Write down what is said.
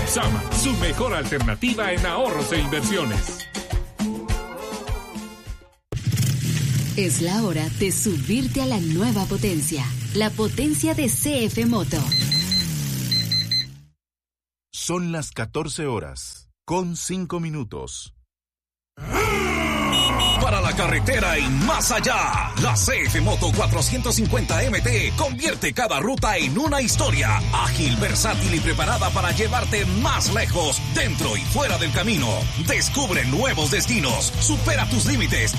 Sama, su mejor alternativa en ahorros e inversiones. Es la hora de subirte a la nueva potencia, la potencia de CF Moto. Son las 14 horas, con 5 minutos. Para la carretera y más allá, la CF Moto 450 MT convierte cada ruta en una historia ágil, versátil y preparada para llevarte más lejos, dentro y fuera del camino. Descubre nuevos destinos, supera tus límites